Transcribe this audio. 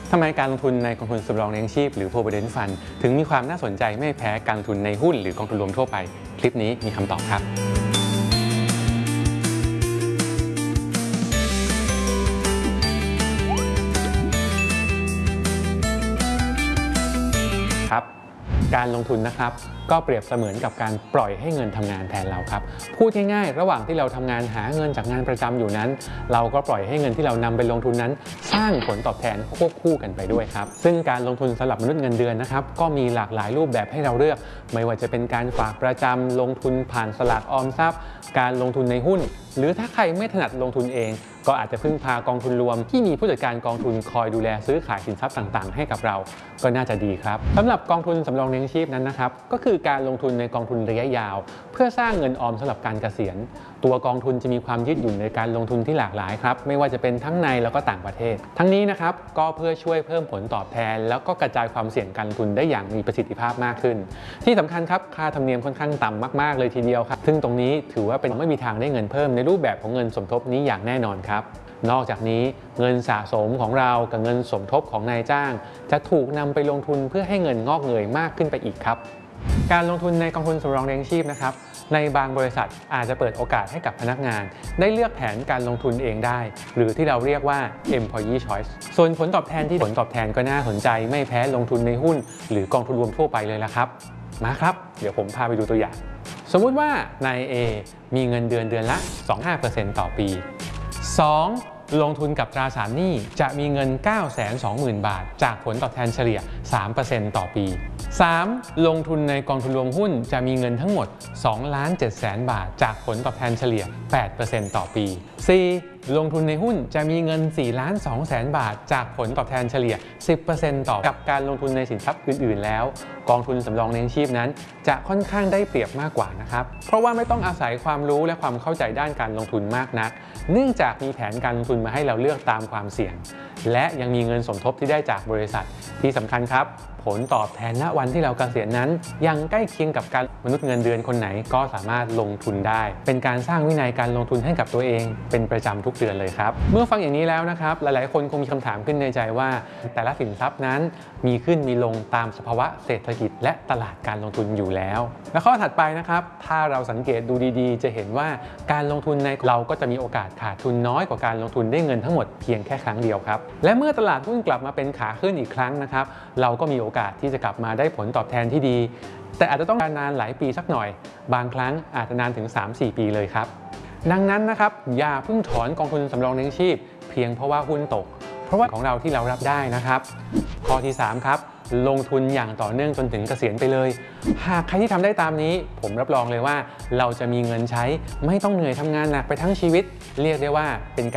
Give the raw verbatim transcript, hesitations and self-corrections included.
ทำไมการลงทุนในกองทุนสำรองเลี้ยงชีพหรือ Provident Fund ถึงมีความน่าสนใจไม่แพ้การลงทุนในหุ้นหรือกองทุนรวมทั่วไปคลิปนี้มีคำตอบครับครับการลงทุนนะครับก็เปรียบเสมือนกับการปล่อยให้เงินทำงานแทนเราครับพูดง่ายๆระหว่างที่เราทำงานหาเงินจากงานประจำอยู่นั้นเราก็ปล่อยให้เงินที่เรานำไปลงทุนนั้นสร้างผลตอบแทนควบคู่กันไปด้วยครับซึ่งการลงทุนสำหรับมนุษย์เงินเดือนนะครับก็มีหลากหลายรูปแบบให้เราเลือกไม่ว่าจะเป็นการฝากประจำลงทุนผ่านสลากออมทรัพย์การลงทุนในหุ้นหรือถ้าใครไม่ถนัดลงทุนเองก็อาจจะพึ่งพากองทุนรวมที่มีผู้จัดการกองทุนคอยดูแลซื้อขายสินทรัพย์ต่างๆให้กับเราก็น่าจะดีครับสำหรับกองทุนสำรองเลี้ยงชีพนั้นนะครับก็คือการลงทุนในกองทุนระยะยาวเพื่อสร้างเงินออมสำหรับการเกษียณตัวกองทุนจะมีความยืดหยุ่นในการลงทุนที่หลากหลายครับไม่ว่าจะเป็นทั้งในแล้วก็ต่างประเทศทั้งนี้นะครับก็เพื่อช่วยเพิ่มผลตอบแทนแล้วก็กระจายความเสี่ยงการลงทุนได้อย่างมีประสิทธิภาพมากขึ้นที่สำคัญครับค่าธรรมเนียมค่อนข้างต่ำมากๆเลยทีเดียวครับซึ่งตรงนี้ถือว่าเป็นไม่มีทางได้เงินเพิ่มในรูปแบบของเงินสมทบนี้อย่างแน่นอนครับนอกจากนี้เงินสะสมของเรากับเงินสมทบของนายจ้างจะถูกนำไปลงทุนเพื่อให้เงินงอกเงยมากขึ้นไปอีกครับการลงทุนในกองทุนสำรองเลี้ยงชีพนะครับในบางบริษัทอาจจะเปิดโอกาสให้กับพนักงานได้เลือกแผนการลงทุนเองได้หรือที่เราเรียกว่า employee choice ส่วนผลตอบแทนที่ผลตอบแทนก็น่าสนใจไม่แพ้ลงทุนในหุ้นหรือกองทุนรวมทั่วไปเลยละครับมาครับเดี๋ยวผมพาไปดูตัวอย่างสมมุติว่านาย A มีเงินเดือนเดือนละ สองจุดห้าเปอร์เซ็นต์ ต่อปีสองลงทุนกับตราสารหนี้จะมีเงิน เก้าแสนสองหมื่น บาทจากผลตอบแทนเฉลี่ย สามเปอร์เซ็นต์ ต่อปีสามลงทุนในกองทุนรวมหุ้นจะมีเงินทั้งหมด สองล้านเจ็ดแสน บาทจากผลตอบแทนเฉลี่ย แปดเปอร์เซ็นต์ ต่อปีสี่ลงทุนในหุ้นจะมีเงิน สี่ล้านสองแสน บาทจากผลตอบแทนเฉลี่ย สิบเปอร์เซ็นต์ ต่อกับการลงทุนในสินทรัพย์อื่นๆแล้วกองทุนสำรองเลี้ยงชีพนั้นจะค่อนข้างได้เปรียบมากกว่านะครับเพราะว่าไม่ต้องอาศัยความรู้และความเข้าใจด้านการลงทุนมากนักเนื่องจากมีแผนการลงทุนมาให้เราเลือกตามความเสี่ยงและยังมีเงินสมทบที่ได้จากบริษัทที่สำคัญครับผลตอบแทนณวันที่เราเกษียณนั้นยังใกล้เคียงกับการมนุษย์เงินเดือนคนไหนก็สามารถลงทุนได้เป็นการสร้างวินัยการลงทุนให้กับตัวเองเป็นประจำทุกเดือนเลยครับเมื่อฟังอย่างนี้แล้วนะครับหลายๆคนคงมีคำถามขึ้นในใจว่าแต่ละสินทรัพย์นั้นมีขึ้นมีลงตามสภาวะเศรษฐกิจและตลาดการลงทุนอยู่แล้วและข้อถัดไปนะครับถ้าเราสังเกตดูดีๆจะเห็นว่าการลงทุนในเราก็จะมีโอกาสขาดทุนน้อยกว่าการลงทุนได้เงินทั้งหมดเพียงแค่ครั้งเดียวครับและเมื่อตลาดหุ้นกลับมาเป็นขาขึ้นอีกครั้งนะครับเราก็มีโอกาสที่จะกลับมาได้ผลตอบแทนที่ดีแต่อาจจะต้องนานหลายปีสักหน่อยบางครั้งอาจจะนานถึง สามถึงสี่ ปีเลยครับดังนั้นนะครับอย่าเพิ่งถอนกองทุนสำรองเลี้ยงชีพเพียงเพราะว่าหุ้นตกเพราะว่าของเราที่เรารับได้นะครับข้อที่สามครับลงทุนอย่างต่อเนื่องจนถึงเกษียณไปเลยหากใครที่ทำได้ตามนี้ผมรับรองเลยว่าเราจะมีเงินใช้ไม่ต้องเหนื่อยทำงานหนักไปทั้งชีวิตเรียกได้ว่าเป็น